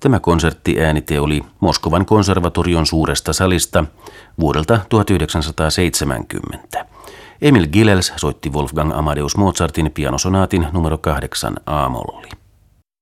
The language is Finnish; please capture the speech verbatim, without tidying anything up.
Tämä konserttiäänite oli Moskovan konservatorion suuresta salista vuodelta tuhatyhdeksänsataaseitsemänkymmentä. Emil Gilels soitti Wolfgang Amadeus Mozartin pianosonaatin numero kahdeksan A-molli.